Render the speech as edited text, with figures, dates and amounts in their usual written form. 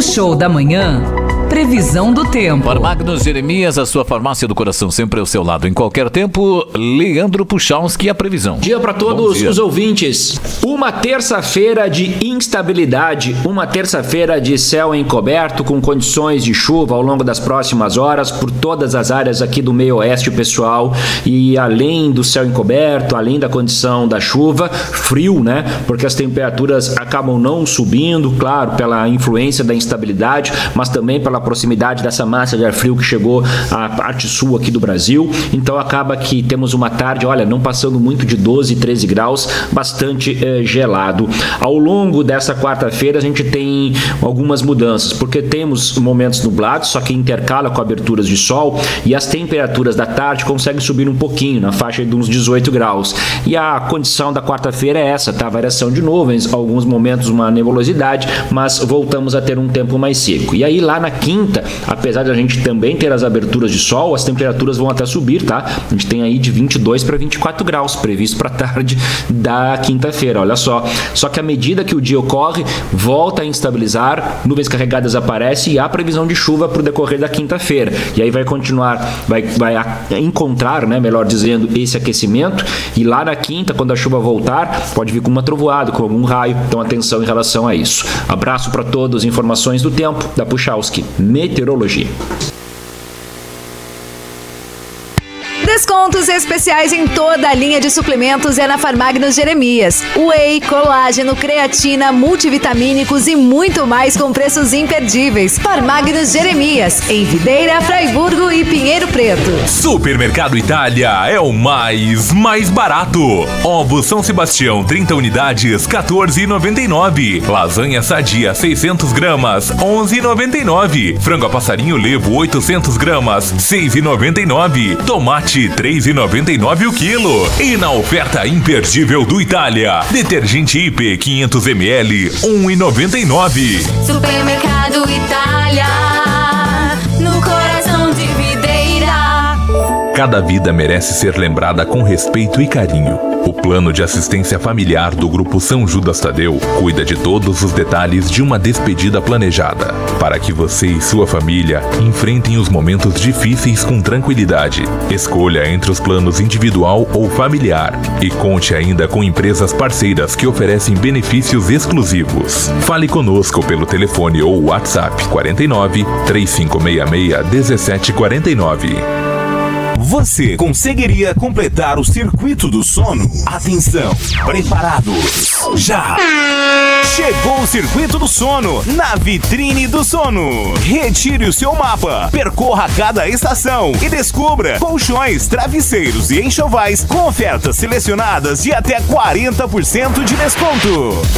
Show da Manhã, previsão do tempo. Farmágnos Jeremias, a sua farmácia do coração, sempre ao seu lado. Em qualquer tempo, Leandro Puchalski, a previsão. Dia para todos os ouvintes. Uma terça-feira de instabilidade, uma terça-feira de céu encoberto com condições de chuva ao longo das próximas horas por todas as áreas aqui do meio oeste, pessoal. E além do céu encoberto, além da condição da chuva, frio, né? Porque as temperaturas acabam não subindo, claro, pela influência da instabilidade, mas também pela proximidade dessa massa de ar frio que chegou à parte sul aqui do Brasil. Então acaba que temos uma tarde, olha, não passando muito de 12, 13 graus, bastante gelado. Ao longo dessa quarta-feira a gente tem algumas mudanças, porque temos momentos nublados, só que intercala com aberturas de sol, e as temperaturas da tarde conseguem subir um pouquinho, na faixa de uns 18 graus. E a condição da quarta-feira é essa, tá? Variação de nuvens, alguns momentos uma nebulosidade, mas voltamos a ter um tempo mais seco. E aí lá na quinta, apesar de a gente também ter as aberturas de sol, as temperaturas vão até subir, tá? A gente tem aí de 22 para 24 graus previsto para a tarde da quinta-feira, olha só. Só que à medida que o dia ocorre, volta a instabilizar, nuvens carregadas aparecem e há previsão de chuva para o decorrer da quinta-feira. E aí vai continuar, vai encontrar, né, melhor dizendo, esse aquecimento, e lá na quinta, quando a chuva voltar, pode vir com uma trovoada, com algum raio, então atenção em relação a isso. Abraço para todos, informações do tempo da Puchalski Meteorologia. Descontos especiais em toda a linha de suplementos é na Farmágnos Jeremias. Whey, colágeno, creatina, multivitamínicos e muito mais com preços imperdíveis. Farmágnos Jeremias, em Videira, Fraiburgo e Pinheiro Preto. Supermercado Itália é o mais barato. Ovos São Sebastião, 30 unidades, R$14,99. Lasanha sadia, 600 gramas, R$11,99. Frango a passarinho levo, 800 gramas, R$6,99. Tomate, R$3,99 o quilo. E na oferta imperdível do Itália, detergente IP 500 ml, R$1,99. Supermercado Itália, no coração de Videira. Cada vida merece ser lembrada com respeito e carinho. O plano de assistência familiar do Grupo São Judas Tadeu cuida de todos os detalhes de uma despedida planejada, para que você e sua família enfrentem os momentos difíceis com tranquilidade. Escolha entre os planos individual ou familiar e conte ainda com empresas parceiras que oferecem benefícios exclusivos. Fale conosco pelo telefone ou WhatsApp 49 3566 1749. Você conseguiria completar o circuito do sono? Atenção, preparados, já! Chegou o circuito do sono na Vitrine do Sono. Retire o seu mapa, percorra cada estação e descubra colchões, travesseiros e enxovais com ofertas selecionadas de até 40% de desconto.